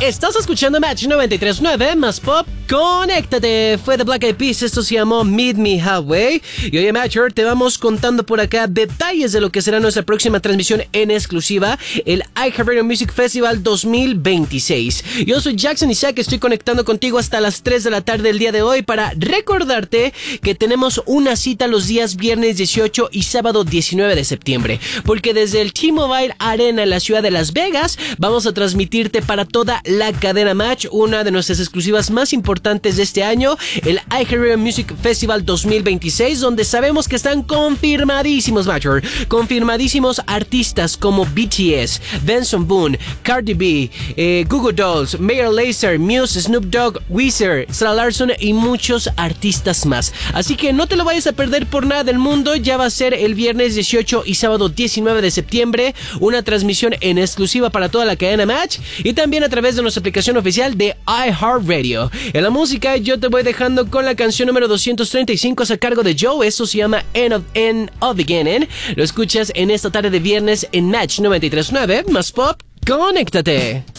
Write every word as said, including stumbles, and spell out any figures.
Estás escuchando Match noventa y tres punto nueve más Pop. Conéctate. Fue de Black Eyed Peas. Esto se llamó Meet Me Halfway. Y hoy en Matcher te vamos contando por acá detalles de lo que será nuestra próxima transmisión en exclusiva, el iHeartRadio Music Festival dos mil veintiséis. Yo soy Jackson Isaac. Estoy conectando contigo hasta las tres de la tarde del día de hoy para recordarte que tenemos una cita los días viernes dieciocho y sábado diecinueve de septiembre. Porque desde el T-Mobile Arena en la ciudad de Las Vegas vamos a transmitirte para toda la cadena Match, una de nuestras exclusivas más importantes de este año, el iHeartRadio Music Festival dos mil veintiséis, donde sabemos que están confirmadísimos, Matcher, confirmadísimos artistas como B T S, Benson Boone, Cardi B, eh, Google Dolls, Mayor Lazer, Muse, Snoop Dogg, Weezer, Sarah Larson y muchos artistas más. Así que no te lo vayas a perder por nada del mundo. Ya va a ser el viernes dieciocho y sábado diecinueve de septiembre, una transmisión en exclusiva para toda la cadena Match y también a través de nuestra aplicación oficial de iHeartRadio. En la música yo te voy dejando con la canción número doscientos treinta y cinco a cargo de Joe. Esto se llama End of, End of Beginning. Lo escuchas en esta tarde de viernes en Match noventa y tres punto nueve más Pop. Conéctate.